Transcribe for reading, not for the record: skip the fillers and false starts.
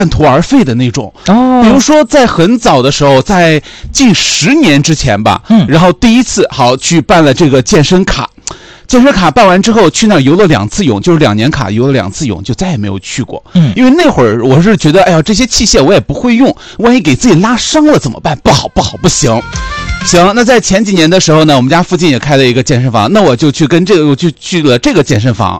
半途而废的那种。比如说在很早的时候，在近10年之前吧，然后第一次去办了这个健身卡。健身卡办完之后，去那儿游了2次泳，就是2年卡游了2次泳，就再也没有去过。因为那会儿我是觉得，哎呀，这些器械我也不会用，万一给自己拉伤了怎么办？不好，不行。行，那在前几年的时候呢，我们家附近也开了一个健身房，那我就去了这个健身房。